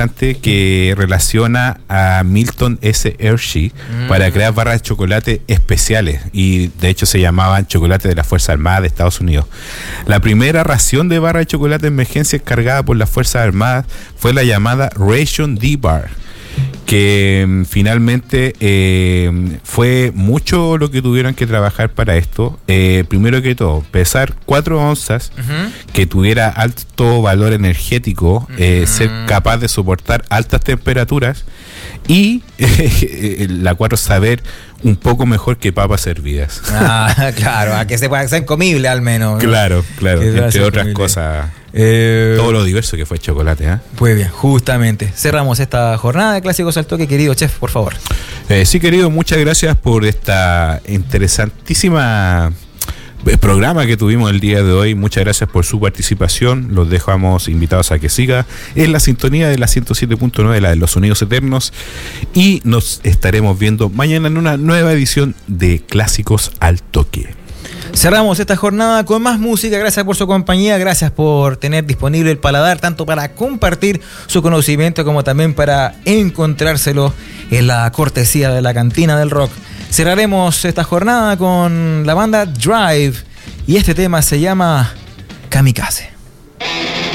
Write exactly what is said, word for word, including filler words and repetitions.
interesante que relaciona a Milton S. Hershey mm. para crear barras de chocolate especiales, y de hecho se llamaban chocolate de la Fuerza Armada de Estados Unidos. La primera ración de barra de chocolate de emergencia cargada por las Fuerzas Armadas fue la llamada Ration D-Bar, que um, finalmente eh, fue mucho lo que tuvieron que trabajar para esto. Eh, primero que todo, pesar cuatro onzas, uh-huh. que tuviera alto valor energético, uh-huh. eh, ser capaz de soportar altas temperaturas y eh, la cuatro, saber un poco mejor que papas hervidas. Ah, claro, a que se pueda ser comible al menos, ¿no? Claro, claro, que entre otras comible. cosas. Eh, todo lo diverso que fue el chocolate, ¿eh? Pues bien, justamente cerramos esta jornada de Clásicos al Toque, querido chef, por favor. Eh, sí, querido, muchas gracias por esta interesantísima programa que tuvimos el día de hoy. Muchas gracias por su participación. Los dejamos invitados a que siga en la sintonía de la ciento siete punto nueve, la de los sonidos eternos, y nos estaremos viendo mañana en una nueva edición de Clásicos al Toque. Cerramos esta jornada con más música. Gracias por su compañía, gracias por tener disponible el paladar, tanto para compartir su conocimiento como también para encontrárselo en la cortesía de la Cantina del Rock. Cerraremos esta jornada con la banda Drive y este tema se llama Kamikaze.